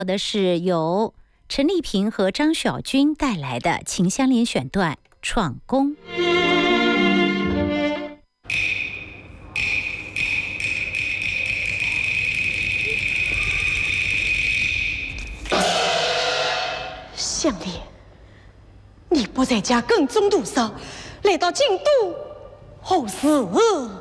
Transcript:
的是由陈丽萍和张晓军带来的秦香莲选段《闯宫》。 香莲，你不在家耕种多少，来到京都，何事？